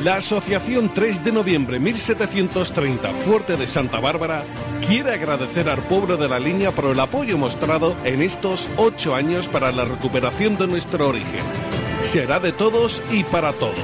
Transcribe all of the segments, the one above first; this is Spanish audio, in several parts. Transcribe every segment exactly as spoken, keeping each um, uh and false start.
La Asociación tres de noviembre mil setecientos treinta Fuerte de Santa Bárbara quiere agradecer al pueblo de la Línea por el apoyo mostrado en estos ocho años para la recuperación de nuestro origen. Será de todos y para todos.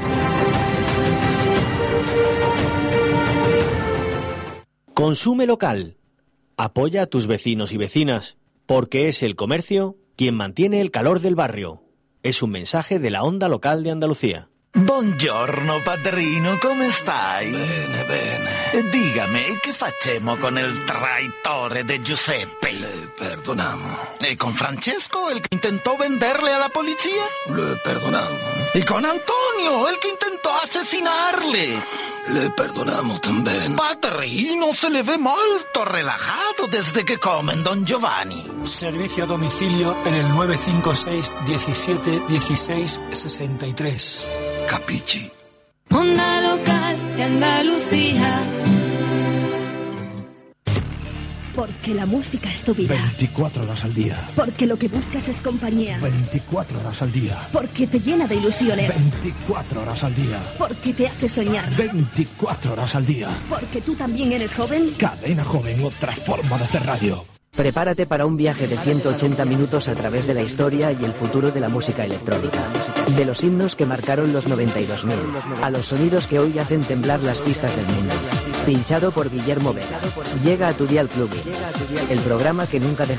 Consume local. Apoya a tus vecinos y vecinas, porque es el comercio quien mantiene el calor del barrio. Es un mensaje de la Onda Local de Andalucía. Buongiorno padrino, come stai? Bene, bene. Dígame, che facciamo con il traitore de Giuseppe? Le perdonamos. ¿Y con Francesco, el que intentó venderle a la policía? Le perdonamos. ¿Y con Antonio, el que intentó asesinarle? Le perdonamos también. Padrino, se le ve molto relajado desde que comen, don Giovanni. Servicio a domicilio en el nueve cinco seis diecisiete dieciséis sesenta y tres. Capichi. Onda Local de Andalucía. Porque la música es tu vida. veinticuatro horas al día. Porque lo que buscas es compañía. veinticuatro horas al día. Porque te llena de ilusiones. veinticuatro horas al día. Porque te hace soñar. veinticuatro horas al día. Porque tú también eres joven. Cadena Joven, otra forma de hacer radio. Prepárate para un viaje de ciento ochenta minutos a través de la historia y el futuro de la música electrónica. De los himnos que marcaron los noventa y dos mil, a los sonidos que hoy hacen temblar las pistas del mundo. Pinchado por Guillermo Vega. Llega a tu Dial Club, el programa que nunca deja